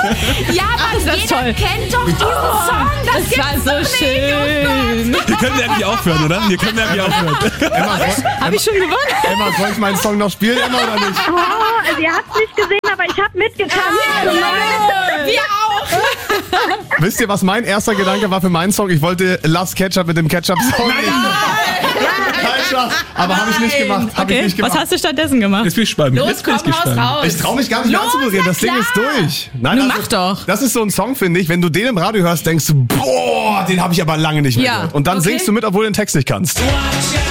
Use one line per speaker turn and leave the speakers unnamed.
Ja, aber jeder kennt doch diesen Song. Das war so schön.
Hier können wir endlich aufhören, oder?
Emma,
Hab ich schon gewonnen?
Emma, soll ich meinen Song noch spielen, Emma, oder nicht?
Oh, also ihr habt es nicht gesehen, aber ich habe mitgetanzt.
Wir auch.
Wisst ihr, was mein erster Gedanke war für meinen Song? Ich wollte Last Ketchup mit dem Ketchup-Song. Kein Spaß. Aber habe ich nicht gemacht.
Was hast du stattdessen gemacht?
Jetzt bin ich gespannt.
Los, komm, haus raus.
Ich traue mich gar nicht mehr anzumoderieren. Das Ding ist durch. Nein,
Nun mach doch.
Das ist so ein Song, finde ich. Wenn du den im Radio hörst, denkst du, boah, den habe ich aber lange nicht mehr gehört. Und dann singst du mit, obwohl du den Text nicht kannst.